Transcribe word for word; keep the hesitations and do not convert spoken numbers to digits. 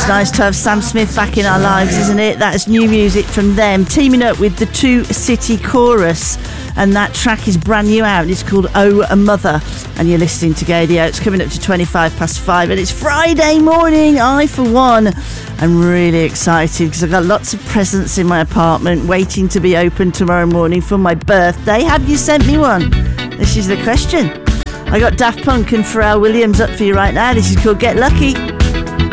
It's nice to have Sam Smith back in our lives, isn't it? That is new music from them, teaming up with the Two City Chorus, and that track is brand new out. It's called Oh a Mother, and you're listening to Gaydio. It's coming up to twenty-five past five, and it's Friday morning. I, for one, am really excited because I've got lots of presents in my apartment waiting to be opened tomorrow morning for my birthday. Have you sent me one? This is the question. I got Daft Punk and Pharrell Williams up for you right now. This is called Get Lucky.